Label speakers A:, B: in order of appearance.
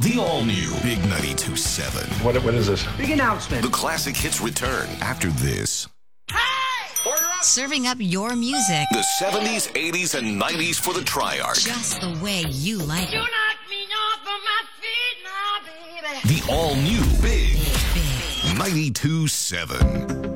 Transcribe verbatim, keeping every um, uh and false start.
A: The all-new Big ninety-two point seven.
B: What, what is this?
C: Big announcement.
A: The classic hits return after this.
D: Serving up your music
A: The seventies, eighties, and nineties for the Triarch.
D: just the way you like
E: You
D: it.
E: knock me off of my feet now, baby.
A: The all-new Big
D: Big.
A: ninety-two point seven.